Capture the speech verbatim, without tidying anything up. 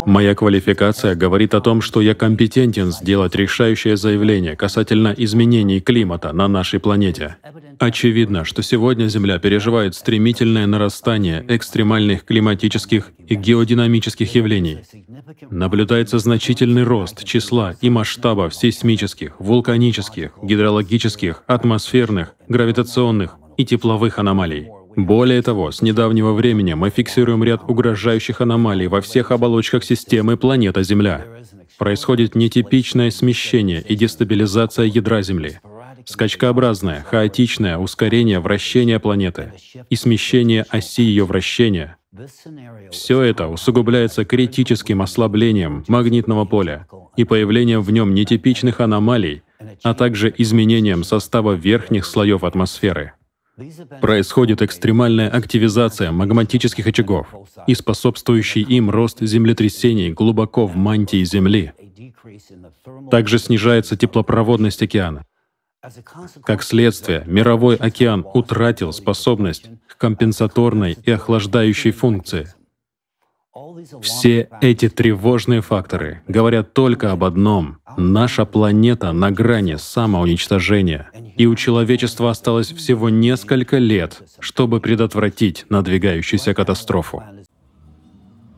Моя квалификация говорит о том, что я компетентен сделать решающее заявление касательно изменений климата на нашей планете. Очевидно, что сегодня Земля переживает стремительное нарастание экстремальных климатических и геодинамических явлений. Наблюдается значительный рост числа и масштабов сейсмических, вулканических, гидрологических, атмосферных, гравитационных и тепловых аномалий. Более того, с недавнего времени мы фиксируем ряд угрожающих аномалий во всех оболочках системы планета Земля. Происходит нетипичное смещение и дестабилизация ядра Земли, скачкообразное, хаотичное ускорение вращения планеты и смещение оси ее вращения. Все это усугубляется критическим ослаблением магнитного поля и появлением в нем нетипичных аномалий, а также изменением состава верхних слоев атмосферы. Происходит экстремальная активизация магматических очагов и способствующий им рост землетрясений глубоко в мантии Земли. Также снижается теплопроводность океана. Как следствие, мировой океан утратил способность к компенсаторной и охлаждающей функции. Все эти тревожные факторы говорят только об одном — наша планета на грани самоуничтожения, и у человечества осталось всего несколько лет, чтобы предотвратить надвигающуюся катастрофу.